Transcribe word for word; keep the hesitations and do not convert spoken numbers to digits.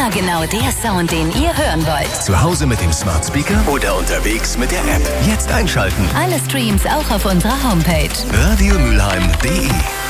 Immer genau der Sound, den ihr hören wollt. Zu Hause mit dem Smart Speaker oder unterwegs mit der App. Jetzt einschalten. Alle Streams auch auf unserer Homepage. radio mülheim punkt de